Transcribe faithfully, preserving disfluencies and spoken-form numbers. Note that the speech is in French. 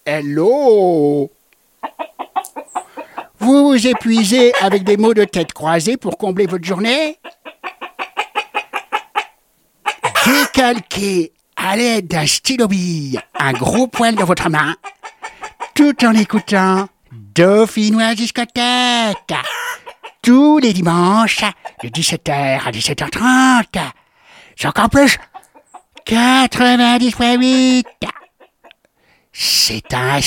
Hello! Vous vous épuisez avec des mots de tête croisés pour combler votre journée? Décalquez à l'aide d'un stylo-bille un gros poil dans votre main, tout en écoutant Dauphinois Discothèque, tous les dimanches de dix-sept heures à dix-sept heures trente. C'est encore plus, quatre-vingt-dix virgule huit. C'est un